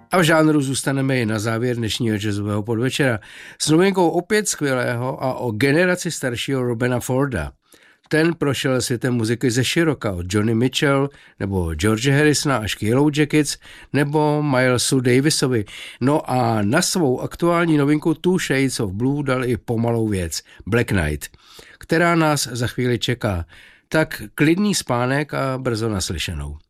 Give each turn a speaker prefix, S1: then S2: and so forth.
S1: A v žánru zůstaneme i na závěr dnešního jazzového podvečera s novinkou opět skvělého a o generaci staršího Robina Forda. Ten prošel světem muziky ze široka od Johnny Mitchell nebo George Harrisona až k Yellow Jackets nebo Milesu Davisovi. No a na svou aktuální novinku Two Shades of Blue dal i pomalou věc Black Knight, která nás za chvíli čeká. Tak klidný spánek a brzo naslyšenou.